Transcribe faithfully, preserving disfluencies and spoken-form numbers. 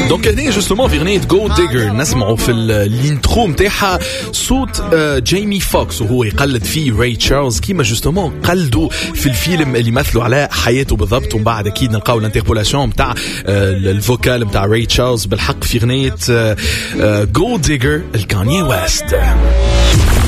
دونك هنا جوستومون في غنية جولد ديجر نسمعوا في الانترو متاعها صوت جيمي فوكس وهو يقلد فيه راي تشارلز كيما جوستومون قلدوا في الفيلم اللي مثلوا على حياته بالضبط. ومن بعد اكيد نلقاو الانتربولاسيون متاع الفوكال متاع راي تشارلز بالحق في غنية جولد ديجر الكانيي ويست.